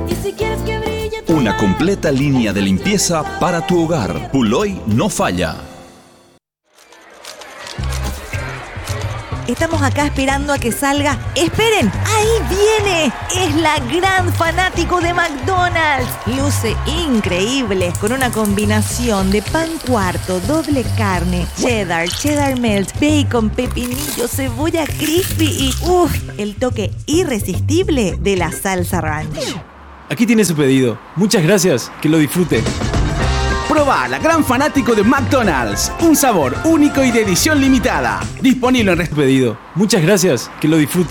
Y si quieres que brille tu Una completa línea de limpieza para tu hogar. Puloy no falla. Estamos acá esperando a que salga. ¡Esperen! ¡Ahí viene! Es la gran fanático de McDonald's. Luce increíble, con una combinación de pan cuarto, doble carne, cheddar, cheddar melt, bacon, pepinillo, cebolla crispy y el toque irresistible de la salsa ranch. Aquí tiene su pedido. Muchas gracias. Que lo disfrute. Proba la gran fanático de McDonald's. Un sabor único y de edición limitada. Disponible en Pedido. Muchas gracias. Que lo disfrute.